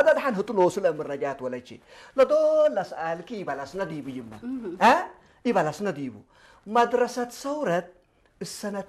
هذا دحين هتلو سلام الرجات ولا شيء لا دول أسألك يبلسنا ديبو يما ها يبلسنا ديبو مدرسة ثورة السنة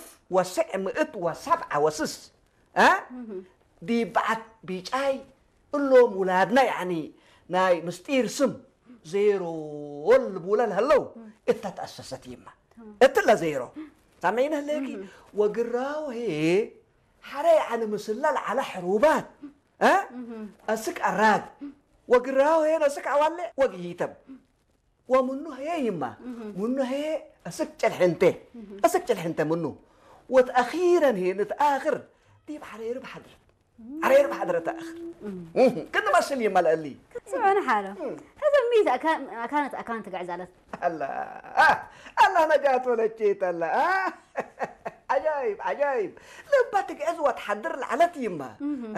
1907 ها دي بعد بيجاي اللهم ولادنا يعني ناي مستير سم زيرو والبولال هلو انت تأسست يما انت لا زيرو سامعين هليكي وقراو هي حري عن مسلال على حروبات ها اسك اراد وقراو هي اسك عوالي وقيتم ومنه هي يما منه هي اسك جلحنته اسك جلحنته منه وتأخيرا هي نتآخر دي بحرير بحضرت حرير بحضرت آخر كنا ما سلي مال قال سمعنا حاله هذا الميزة كانت قاعد زعلت الله الله نجات ولا جيت الله عجايب لما تقعد وتحضر العلت يما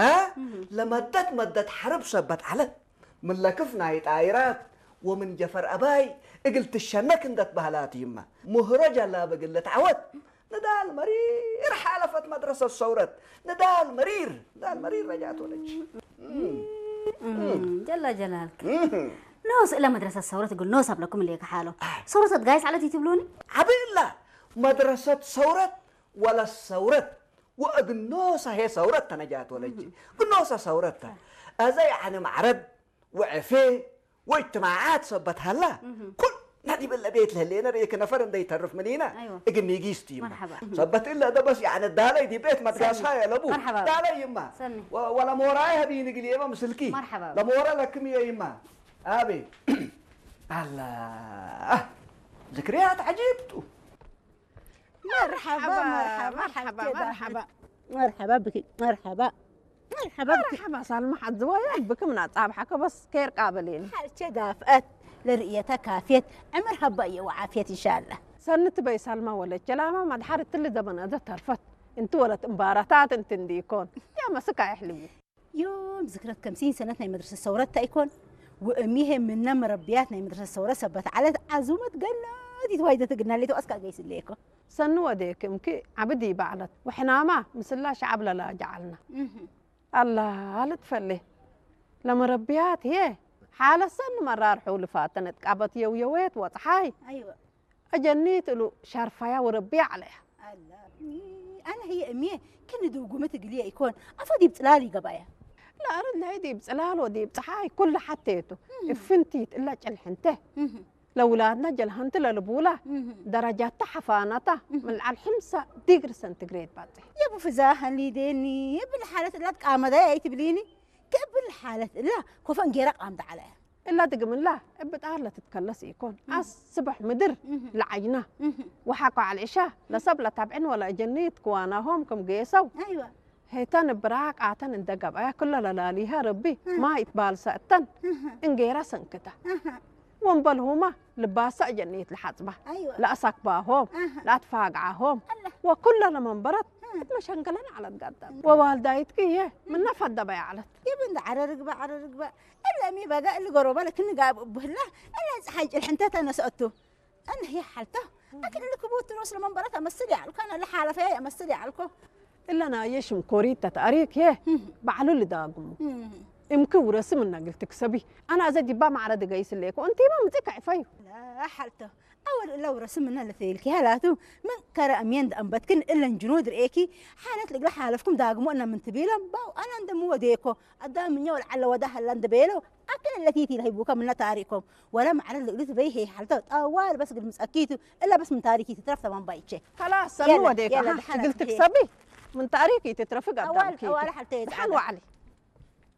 مدت حرب سبت علت من لكفنا يتعايرات ومن جفر أباي قلت الشنك اندت بهلات يما مهرجة لا بقلة عود ندال مرير حالفت مدرسة الثورة ندال مرير رجعت ولج جل جلالك نوس إلا مدرسة الثورة تقول نوس لكم اللي حاله ثورة قايس على تجيبلوني عبيلا مدرسة ثورة ولا الثورة وأدنوسة هي ثورة تنجات ولج قنوسة ثورة أزي يعني معرض وعفيه واجتماعات صبت هلا كل نادي بالله بيت لهلينا ريك نفر ده يتعرف منينا أيوة إجن يجيستي مرحبا صبت إلا ده بس يعني الدالة دي بيت مدرسة يا لبو مرحبا دالة يما ولا موراي هذه نقول يما مسلكي مرحبا لا مورا لكم يا يما أبي الله ذكريات عجيبته مرحبا بك مرحبا سالمة حد زوايا بك من أصحابك بس كير قابلين حالتي دافئت لرؤيتها كافية عمرها بقية وعافية إن شاء الله سنت بي سالمة ولا كلامة ما دحرت اللي زمن هذا ترفت انتو ولا مباراتات انتنديكون يا مسكا يحلبوا يوم ذكرت 50 سنتنا مدرسة الثورة تايكون وأميهم منا مربياتنا مدرسة الثورة سبت على عزومة قلنا دي وايدة قلنا لي تو أسكا جيس ليكو سنو وديك مكي عبدي بعلت وحنا ما مثل شعب لا جعلنا الله لا تفلي لما ربيات هي حالة سن مرار حول فاتنت قابت يويويت وطحاي أيوة أجنيت له شرفيا وربي عليها الله أنا هي أمي كن دوقمة قليا يكون أفادي بتلالي قبايا لا أردنا هيدي بتلال ودي بطحاي كل حتيته إفنتيت إلا جلحنته لأولادنا جلحنت للبولة درجات حفانته من الحمسة ديجري سنتيغريد باتي يا أبو فزاها اللي ديني بالحالة لا تقام ذا تبليني قبل حالة لا كوفان جيرق قام عليها إلا تقم الله ابتار لا تتكلس يكون صبح مدر لعينه وحكوا على العشاء لا سبلا تابعين ولا جنيت كوانا هم كم جيسوا أيوة هيتان براك عتان اندقب ايا كل لا ليها ربي ما يتبال سأتن انجيرا سنكته وانبلهما لباسا جنيت لحزبه أيوة لا أسكباهم لا تفاقعهم وكل لما برد مشانقلنا على القدام ووالدايتك هي من نفد دبا علت يا بنت على رقبة إلا مي بدا اللي قربا لكن قاب بهلا إلا حاج الحنتات أنا سأتو أنا هي حالته لكن اللي كبوت نوصل من برا أمسلي على كان اللي حالة فيها أمسلي علىكم إلا أنا يشم كوريتا تاريك هي بعلو اللي داقمو يمكن ورسم النقل تكسبي أنا أزدي با معرض جايس ليك وأنتي ما متكعي فيه لا حالته أول لو رسمنا لثيلك هلاتو من كرا أمين أنبتكن إلا الجنود رئيكي حالت لقلا حالفكم داقمو أنا من تبيلم باو أنا اندمو وديكو أدام من يول على وداها اللي اندبيلو أكل التي تلهيبوكا من تاريكم ولا معرض لقلت بيه حالته أول بس قد مسأكيتو إلا بس من تاريكي تترف طبعا بايتشي خلاص سنو وديك قلت تكسبي من تاريخي تترفق أول حالتين حلوة علي